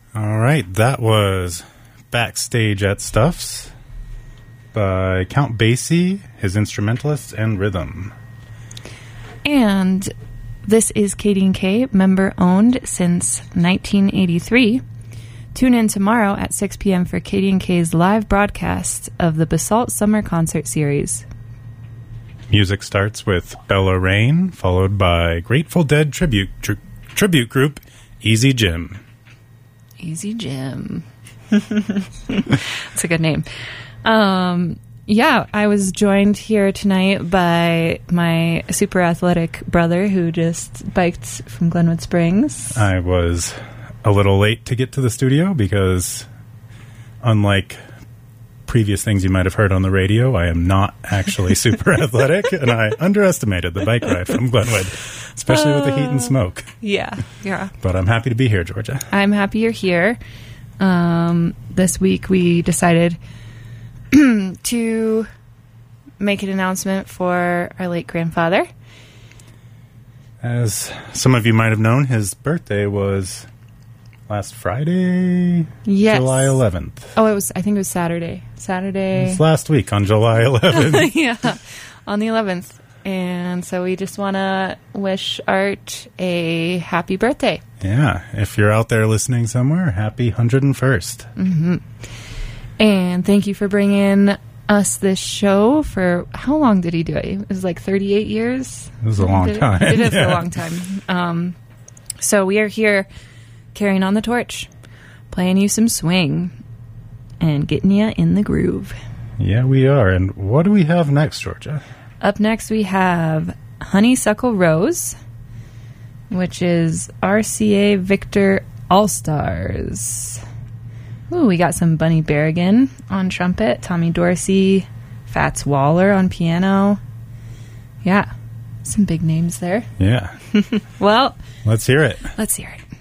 All right, that was Backstage at Stuff's by Count Basie, his instrumentalists, and rhythm. And this is KD&K, member-owned since 1983. Tune in tomorrow at 6 p.m. for KD&K's live broadcast of the Basalt Summer Concert Series. Music starts with Bella Rain, followed by Grateful Dead tribute group Easy Jim. Easy Jim. That's a good name. Yeah, I was joined here tonight by my super athletic brother who just biked from Glenwood Springs. I was a little late to get to the studio because, unlike previous things you might have heard on the radio, I am not actually super athletic, and I underestimated the bike ride from Glenwood, especially with the heat and smoke. Yeah. But I'm happy to be here, Georgia. I'm happy you're here. This week we decided to make an announcement for our late grandfather. As some of you might have known, his birthday was last Friday, yes. July 11th. Oh, I think it was Saturday. It was last week on July 11th. Yeah, on the 11th. And so we just want to wish Art a happy birthday. Yeah, if you're out there listening somewhere, happy 101st. Mm-hmm. And thank you for bringing us this show for, how long did he do it? It was like 38 years? It was a long time. It is a long time. So we are here carrying on the torch, playing you some swing, and getting you in the groove. Yeah, we are. And what do we have next, Georgia? Up next, we have Honeysuckle Rose, which is RCA Victor All-Stars. Ooh, we got some Bunny Berrigan on trumpet, Tommy Dorsey, Fats Waller on piano. Yeah, some big names there. Yeah. Well, let's hear it. Let's hear it.